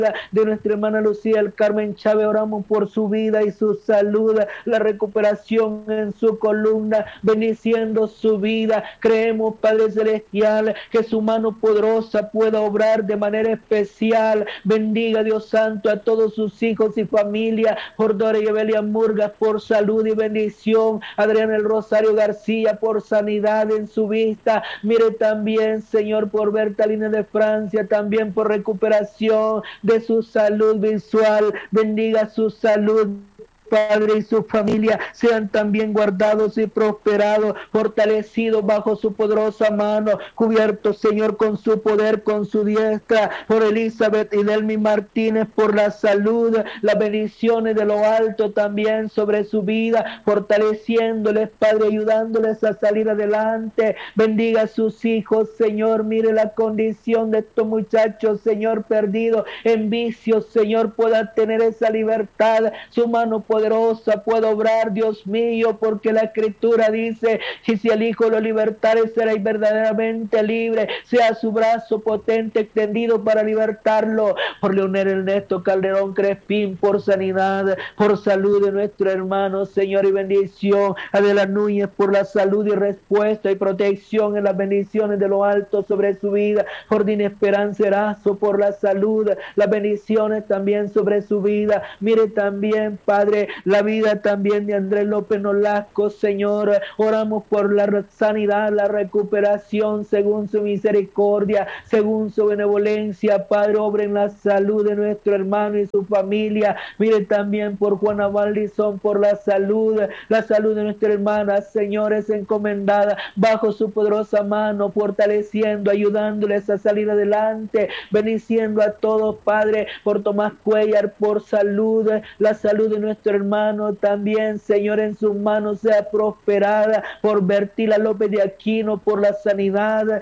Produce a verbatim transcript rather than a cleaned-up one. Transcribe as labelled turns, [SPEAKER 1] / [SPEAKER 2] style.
[SPEAKER 1] de nuestra hermana Lucía el Carmen Chávez, oramos por su vida y su salud, la recuperación en su columna, bendiciendo su vida. Creemos, Padre Celestial, que su mano poderosa pueda obrar de manera especial. Bendiga, Dios Santo, a todos sus hijos y familia, por Dora y Evelia Murgas, por salud y bendición. Adrián el Rosario García, por sanidad en su vista. Mire también, Señor, por Bertalina de Francia, también por recuperación de su salud visual. Bendiga su salud, Padre, y su familia sean también guardados y prosperados, fortalecidos bajo su poderosa mano, cubiertos, Señor, con su poder, con su diestra. Por Elizabeth y Delmi Martínez, por la salud, las bendiciones de lo alto también sobre su vida, fortaleciéndoles, Padre, ayudándoles a salir adelante. Bendiga a sus hijos, Señor. Mire la condición de estos muchachos, Señor, perdidos en vicios, Señor, pueda tener esa libertad. Su mano poderosa puede obrar, Dios mío, porque la Escritura dice que si el Hijo lo libertare, seréis verdaderamente libre. Sea su brazo potente extendido para libertarlo. Por Leonel Ernesto Calderón Crespín, por sanidad, por salud de nuestro hermano, Señor, y bendición. Adela Núñez, por la salud y respuesta y protección en las bendiciones de lo alto sobre su vida. Por Dina Esperanza Erazo, por la salud, las bendiciones también sobre su vida. Mire también, Padre, la vida también de Andrés López Nolasco, Señor. Oramos por la sanidad, la recuperación según su misericordia, según su benevolencia. Padre, obra en la salud de nuestro hermano y su familia. Mire también por Juana Valdizón, por la salud, la salud de nuestra hermana, Señor, es encomendada bajo su poderosa mano, fortaleciendo, ayudándoles a salir adelante, bendiciendo a todos, Padre, por Tomás Cuellar, por salud, la salud de nuestro hermano también, Señor, en sus manos sea prosperada, por Bertila López de Aquino, por la sanidad,